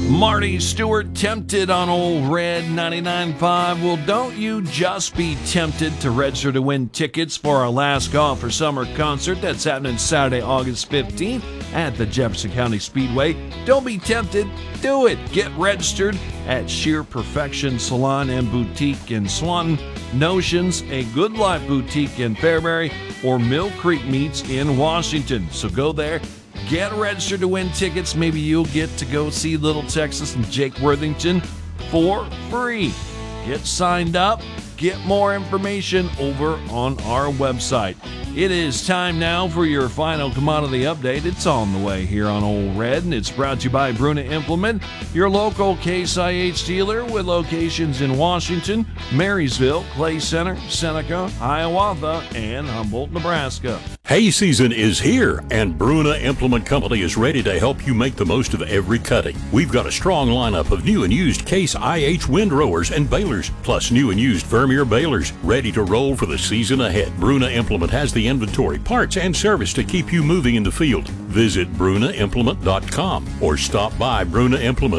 Marty Stewart tempted on old Red 99.5. Well, don't you just be tempted to register to win tickets for our Last Call for Summer concert that's happening Saturday, August 15th at the Jefferson County Speedway. Don't be tempted. Do it. Get registered at Sheer Perfection Salon and Boutique in Swanton, Notions, A Good Life Boutique in Fairbury, or Mill Creek Meats in Washington. So go there. Get registered to win tickets. Maybe you'll get to go see Little Texas and Jake Worthington for free. Get signed up. Get more information over on our website. It is time now for your final commodity update. It's on the way here on Old Red, and it's brought to you by Bruna Implement, your local Case IH dealer with locations in Washington, Marysville, Clay Center, Seneca, Hiawatha, and Humboldt, Nebraska. Hay season is here, and Bruna Implement Company is ready to help you make the most of every cutting. We've got a strong lineup of new and used Case IH windrowers and balers, plus new and used Vermeer balers, ready to roll for the season ahead. Bruna Implement has the inventory, parts, and service to keep you moving in the field. Visit brunaimplement.com or stop by Bruna Implement